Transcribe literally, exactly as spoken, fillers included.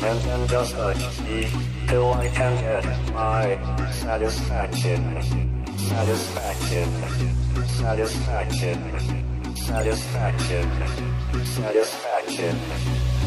and then just touch me till I can get my satisfaction, satisfaction, satisfaction, satisfaction, satisfaction.